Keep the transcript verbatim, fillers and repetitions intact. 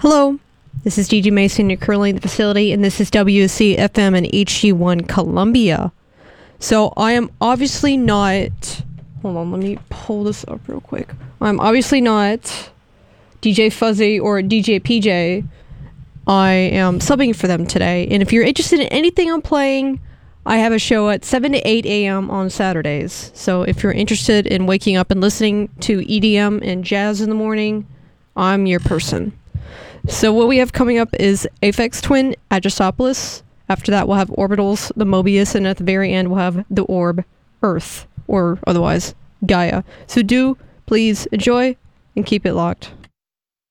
Hello, this is D J Mason. You're currently in the facility, and this is W C F M and H G one Columbia. So I am obviously not... Hold on, let me pull this up real quick. I'm obviously not D J Fuzzy or D J P J. I am subbing for them today, and if you're interested in anything I'm playing, I have a show at seven to eight a.m. on Saturdays. So if you're interested in waking up and listening to E D M and jazz in the morning, I'm your person. So what we have coming up is Aphex Twin, Agisopoulos. After that, we'll have Orbitals, the Mobius, and at the very end, we'll have the Orb, Earth, or otherwise, Gaia. So do please enjoy and keep it locked.